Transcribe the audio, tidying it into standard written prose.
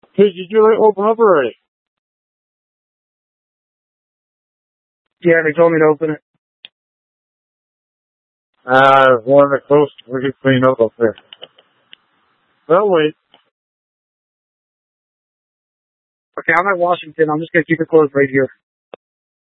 Hey, did you open up already? Yeah, they told me to open it. One of the coast. We can clean up there. Well, wait. Okay, I'm at Washington. I'm just going to keep it closed right here.